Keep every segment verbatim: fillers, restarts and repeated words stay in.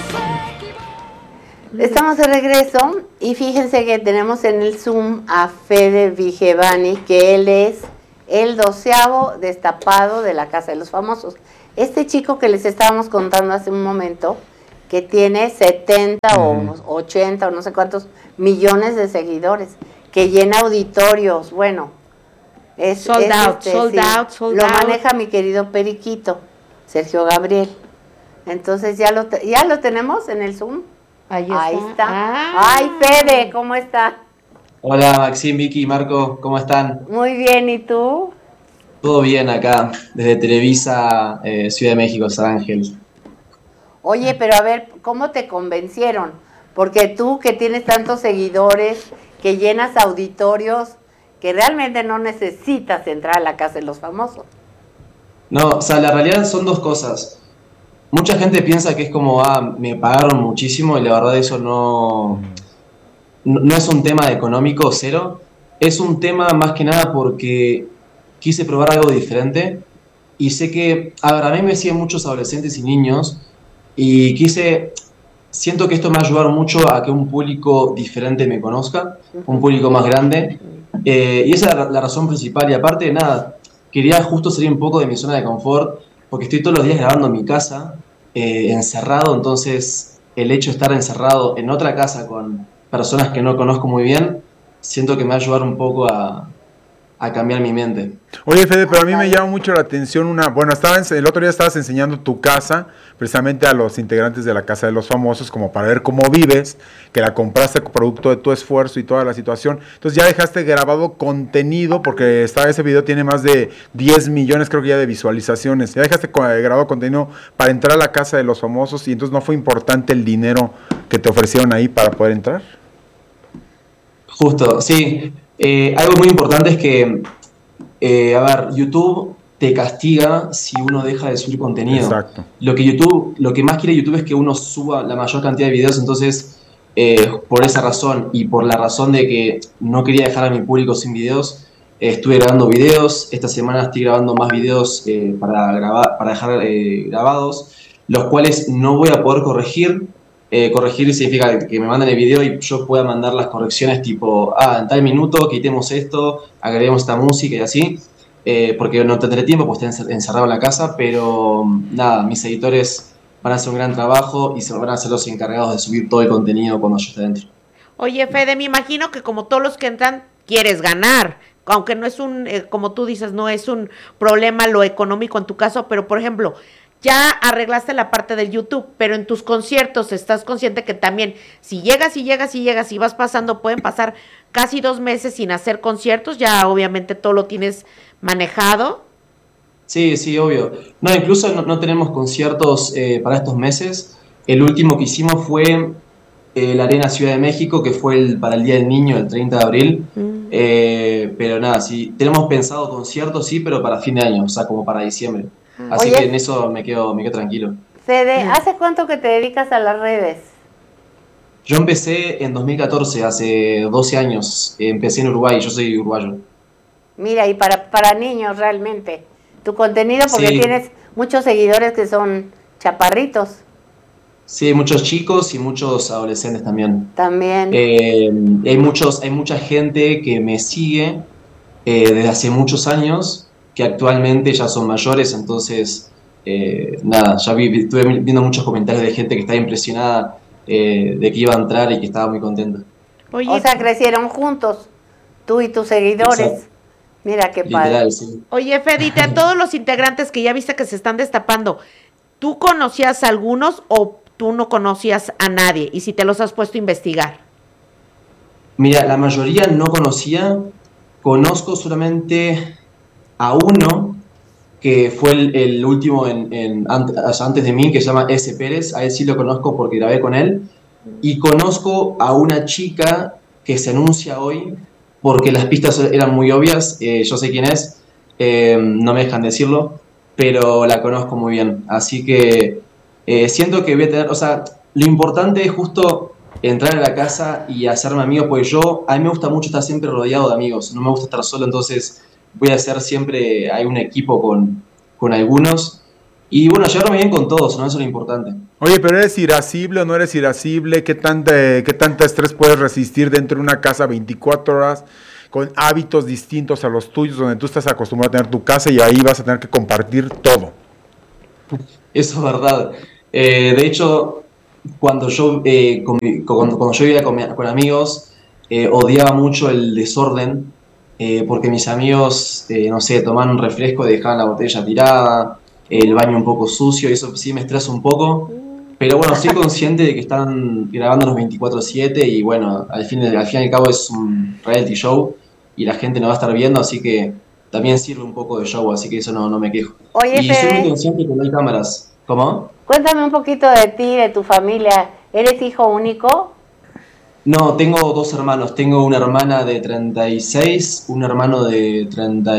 Estamos de regreso y fíjense que tenemos en el Zoom a Fede Vigevani, que él es el doceavo destapado de la Casa de los Famosos. Este chico que les estábamos contando hace un momento, que tiene setenta mm. o ochenta o no sé cuántos millones de seguidores, que llena auditorios, bueno, es, sold es out, este, sold sí, out, sold lo out. maneja mi querido Periquito, Sergio Gabriel. Entonces ya lo, te, ya lo tenemos en el Zoom. Ahí está. Ahí está. Ah. Ay, Fede, ¿cómo está? Hola, Maxim, Vicky, Marco, ¿cómo están? Muy bien, ¿y tú? Todo bien acá, desde Televisa, eh, Ciudad de México, San Ángel. Oye, pero a ver, ¿cómo te convencieron? Porque tú que tienes tantos seguidores, que llenas auditorios, que realmente no necesitas entrar a la Casa de los Famosos. No, o sea, la realidad son dos cosas. Mucha gente piensa que es como, ah, me pagaron muchísimo y la verdad eso no, no, no es un tema económico cero. Es un tema más que nada porque quise probar algo diferente y sé que, a ver, a mí me siguen muchos adolescentes y niños y quise, siento que esto me va a ayudar mucho a que un público diferente me conozca, un público más grande, eh, y esa es la, la razón principal. Y aparte de nada, quería justo salir un poco de mi zona de confort, porque estoy todos los días grabando en mi casa, eh, encerrado, entonces el hecho de estar encerrado en otra casa con personas que no conozco muy bien, siento que me va a ayudar un poco a, a cambiar mi mente. Oye, Fede, pero a mí me llama mucho la atención una... Bueno, estaba en, el otro día estabas enseñando tu casa, precisamente a los integrantes de la Casa de los Famosos, como para ver cómo vives, que la compraste producto de tu esfuerzo y toda la situación. Entonces ya dejaste grabado contenido, porque está, ese video tiene más de diez millones, creo que ya, de visualizaciones. Ya dejaste grabado contenido para entrar a la Casa de los Famosos y entonces no fue importante el dinero que te ofrecieron ahí para poder entrar. Justo, sí. Eh, algo muy importante es que, eh, a ver, YouTube te castiga si uno deja de subir contenido. Exacto. Lo que YouTube, lo que más quiere YouTube es que uno suba la mayor cantidad de videos, entonces, eh, por esa razón y por la razón de que no quería dejar a mi público sin videos, eh, estuve grabando videos. Esta semana estoy grabando más videos eh, para, grabar, para dejar eh, grabados, los cuales no voy a poder corregir. Eh, corregir significa que me manden el video y yo pueda mandar las correcciones tipo, ah, en tal minuto quitemos esto, agreguemos esta música y así, eh, porque no tendré tiempo, pues estoy encerrado en la casa, pero nada, mis editores van a hacer un gran trabajo y se van a ser los encargados de subir todo el contenido cuando yo esté dentro. Oye, Fede, me imagino que como todos los que entran, quieres ganar, aunque no es un, eh, como tú dices, no es un problema lo económico en tu caso, pero por ejemplo, ya arreglaste la parte del YouTube, pero en tus conciertos estás consciente que también si llegas y llegas y llegas y vas pasando, pueden pasar casi dos meses sin hacer conciertos, ya obviamente todo lo tienes manejado. Sí, sí, obvio. No, incluso no, no tenemos conciertos eh, para estos meses. El último que hicimos fue eh, la Arena Ciudad de México, que fue el, para el Día del Niño, el treinta de abril. Mm. Eh, pero nada, sí, tenemos pensado conciertos, sí, pero para fin de año, o sea, como para diciembre. Así Oye, que en eso me quedo, me quedo tranquilo. Fede, ¿hace cuánto que te dedicas a las redes? Yo empecé en dos mil catorce, hace doce años. Empecé en Uruguay, yo soy uruguayo. Mira, y para, para niños realmente. Tu contenido, porque sí. Tienes muchos seguidores que son chaparritos. Sí, muchos chicos y muchos adolescentes también. También. Eh, hay, muchos, hay mucha gente que me sigue eh, desde hace muchos años, que actualmente ya son mayores, entonces, eh, nada, ya vi, estuve viendo muchos comentarios de gente que estaba impresionada eh, de que iba a entrar y que estaba muy contenta. Oye, o sea, crecieron juntos, tú y tus seguidores. Exacto. Mira qué padre. Literal, sí. Oye, Fedite, a todos los integrantes que ya viste que se están destapando, ¿tú conocías a algunos o tú no conocías a nadie? Y si te los has puesto a investigar. Mira, la mayoría no conocía, conozco solamente a uno que fue el, el último en, en, antes de mí, que se llama S. Pérez. A él sí lo conozco porque grabé con él. Y conozco a una chica que se anuncia hoy porque las pistas eran muy obvias. Eh, yo sé quién es, eh, no me dejan decirlo, pero la conozco muy bien. Así que eh, siento que voy a tener, o sea, lo importante es justo entrar a la casa y hacerme amigos, porque yo, a mí me gusta mucho estar siempre rodeado de amigos, no me gusta estar solo, entonces voy a hacer siempre, hay un equipo con, con algunos, Y bueno, llevarme bien con todos, ¿no? Eso es lo importante. Oye, pero ¿eres irascible o no eres irascible? ¿Qué tanta, qué tanta estrés puedes resistir dentro de una casa veinticuatro horas con hábitos distintos a los tuyos, donde tú estás acostumbrado a tener tu casa y ahí vas a tener que compartir todo? Eso es verdad. Eh, de hecho, cuando yo, eh, con mi- cuando, cuando yo vivía con, mi- con amigos, eh, odiaba mucho el desorden, eh, porque mis amigos, eh, no sé, tomaban un refresco y dejaban la botella tirada, el baño un poco sucio, y eso sí me estresa un poco. Pero bueno, soy consciente de que están grabando los veinticuatro siete y bueno, al fin, al fin y al cabo es un reality show y la gente no va a estar viendo, así que también sirve un poco de show, así que eso no, no me quejo. Oye, Y soy muy Fede, consciente que no hay cámaras. ¿Cómo? cuéntame un poquito de ti, de tu familia. ¿Eres hijo único? No, tengo dos hermanos. Tengo una hermana de treinta y seis, un hermano de treinta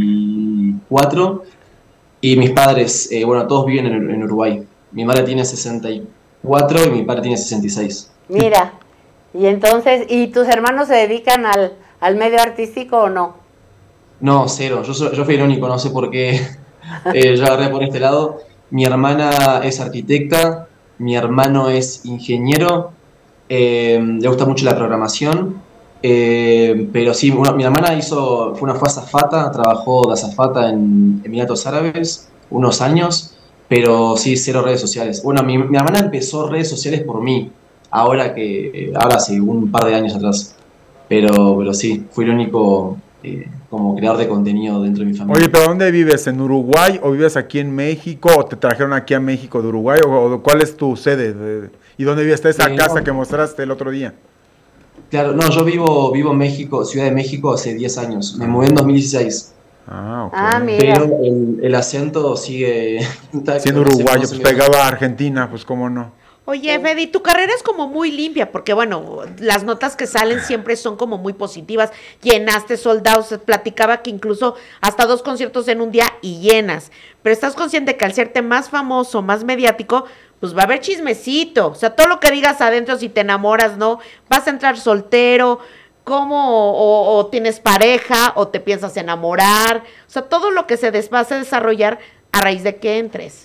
y cuatro y mis padres, eh, bueno, todos viven en, en Uruguay. Mi madre tiene sesenta y cuatro y mi padre tiene sesenta y seis. Mira, y entonces, ¿y tus hermanos se dedican al, al medio artístico o no? No, cero. Yo, soy- yo fui el único, no sé por qué eh, yo agarré por este lado. Mi hermana es arquitecta, mi hermano es ingeniero, eh, le gusta mucho la programación, eh, pero sí, una- mi hermana hizo, fue una fue azafata, trabajó de azafata en Emiratos Árabes unos años, pero sí, cero redes sociales. Bueno, mi, mi hermana empezó redes sociales por mí, ahora que, ahora hace un par de años atrás, pero, pero sí, fui el único eh, como creador de contenido dentro de mi Oye, familia. pero ¿dónde vives? ¿En Uruguay o vives aquí en México o te trajeron aquí a México de Uruguay o, o cuál es tu sede? De- ¿Y dónde vive? Está esa Eh, casa que no, mostraste el otro día. claro, no, yo vivo, vivo en México, Ciudad de México, hace diez años. Me mudé en Ah, dos mil dieciséis. ah, ok. Ah, Pero mira. el, el acento sigue, Siendo no se, no uruguayo, se pues me va. pegado a Argentina, pues cómo no. Oye, Sí. Fede, tu carrera es como muy limpia, porque bueno, las notas que salen siempre son como muy positivas. Llenaste soldados, se platicaba que incluso hasta dos conciertos en un día y llenas. Pero estás consciente que al serte más famoso, más mediático, pues va a haber chismecito. O sea, todo lo que digas adentro, si te enamoras, ¿no? Vas a entrar soltero, cómo, o, o tienes pareja, o te piensas enamorar. O sea, todo lo que se des- va a desarrollar a raíz de que entres.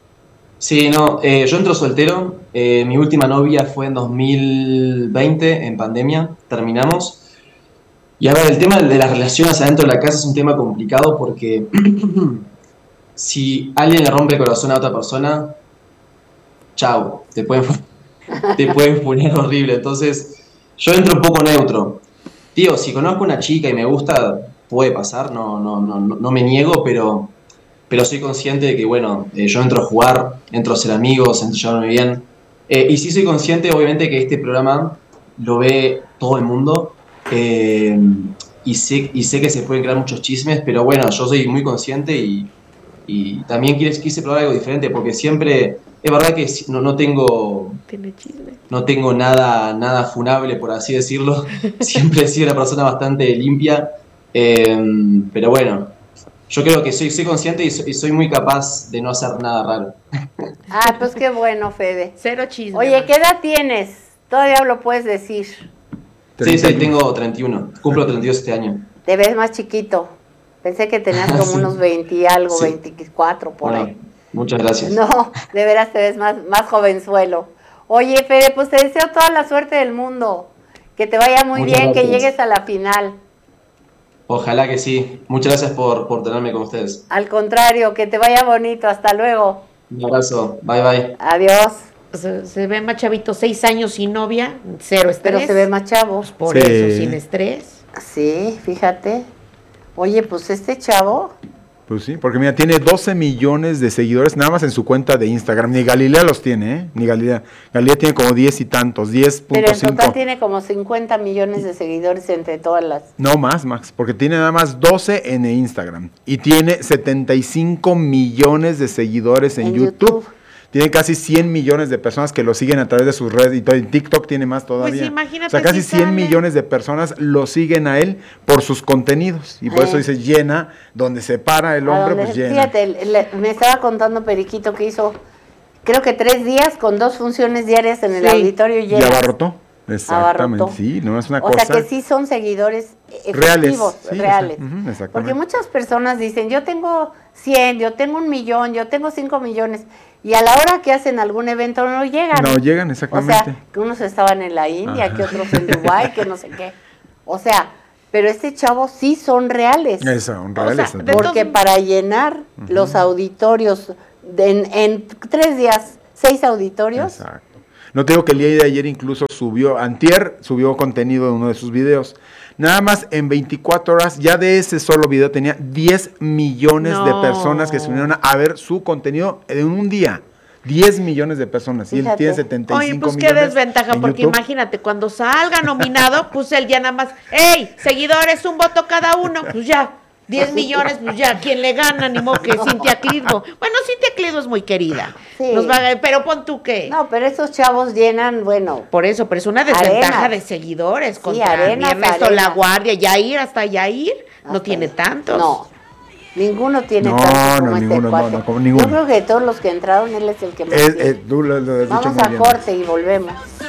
Sí, no, eh, yo entro soltero. Eh, mi última novia fue en dos mil veinte, en pandemia. Terminamos. Y a ver, el tema de las relaciones adentro de la casa es un tema complicado porque si alguien le rompe el corazón a otra persona, chao, te pueden, te pueden poner horrible. Entonces, yo entro un poco neutro. Tío, si conozco una chica y me gusta, puede pasar, no, no, no, no no me niego, pero, pero soy consciente de que, bueno, eh, yo entro a jugar, entro a ser amigos, entro a llevarme bien. Eh, y sí soy consciente, obviamente, que este programa lo ve todo el mundo. eh, y, sé, y sé que se pueden crear muchos chismes, pero bueno, yo soy muy consciente y, y también quise, quise probar algo diferente, porque siempre, es verdad que si- no, no tengo Tiene chisme. no tengo nada, nada funable, por así decirlo. Siempre he sido una persona bastante limpia. Eh, pero bueno, yo creo que soy, soy consciente y soy, y soy muy capaz de no hacer nada raro. Ah, pues qué bueno, Fede. Cero chisme. Oye, man. ¿qué edad tienes? Todavía lo puedes decir. Sí, sí, treinta y uno. tengo treinta y uno. Cumplo treinta y dos este año. Te ves más chiquito. Pensé que tenías como Sí, unos veinte y algo, sí. veinticuatro por Bueno, ahí. muchas gracias. No, de veras te ves más, más jovenzuelo. Oye, Fede, pues te deseo toda la suerte del mundo. Que te vaya muy Muchas bien, que gracias. llegues a la final. Ojalá que sí. Muchas gracias por, por tenerme con ustedes. Al contrario, que te vaya bonito. Hasta luego. Un abrazo. Bye, bye. Adiós. Se, se ve más chavito, seis años sin novia, cero estrés. Pero se ve más chavo. Pues por Sí. eso, sin estrés. Sí, fíjate. Oye, pues este chavo, Pues sí, porque mira, tiene doce millones de seguidores nada más en su cuenta de Instagram. Ni Galilea los tiene, ¿eh? Ni Galilea. Galilea tiene como diez y tantos, diez pero punto en total cinco. tiene como cincuenta millones de seguidores entre todas las... No más, Max, porque tiene nada más doce en Instagram. Y tiene setenta y cinco millones de seguidores en, En YouTube. YouTube. Tiene casi cien millones de personas que lo siguen a través de sus redes. Y todo- en TikTok tiene más todavía. Pues imagínate o sea, casi si cien sale. millones de personas lo siguen a él por sus contenidos. Y por Eh. eso dice llena, donde se para el a hombre, donde- pues llena. Fíjate, le- me estaba contando Periquito que hizo, creo que tres días con dos funciones diarias en el Sí. auditorio Ya llenas. abarrotó. Exactamente, Abarrotó. sí, no es una O cosa. sea que sí son seguidores efectivos, sí, reales. o sea, uh-huh, exactamente. Porque muchas personas dicen, yo tengo cien, yo tengo un millón, yo tengo cinco millones, y a la hora que hacen algún evento no llegan. No llegan, exactamente. O sea, que unos estaban en la India, Ajá. que otros en Dubái, que no sé qué. O sea, pero este chavo sí son reales. Eso, son reales. sea, ¿no? de Porque todos- para llenar uh-huh. los auditorios de en, en tres días, seis auditorios. Exacto. No te digo que el día de ayer incluso subió, antier subió contenido de uno de sus videos. Nada más en veinticuatro horas, ya de ese solo video tenía diez millones No. de personas que se unieron a ver su contenido en un día. diez millones de personas. Y él Fíjate. tiene setenta y Oye, cinco pues qué millones. desventaja, en porque YouTube. imagínate, cuando salga nominado, pues él ya nada más, ¡ey! Seguidores, un voto cada uno, pues ya, diez millones, pues ya, ¿quién le gana? Ni modo que Cintia Clitbo. Bueno, Cintia Clitbo es muy querida. Sí. Nos va a- pero pon tú que. No, pero esos chavos llenan, bueno, Por eso, pero es una desventaja Arenas. de seguidores Sí, contra mi arenas, Ernesto arenas. La Guardia, Yair, hasta Yair, no hasta tiene ahí. tantos. No, ninguno tiene No, tantos como no, este ninguno, no, cuate. no, como ninguno. Yo creo que de todos los que entraron, él es el que más Es- tiene. es- tú lo- lo has dicho Vamos muy a bien. corte y volvemos.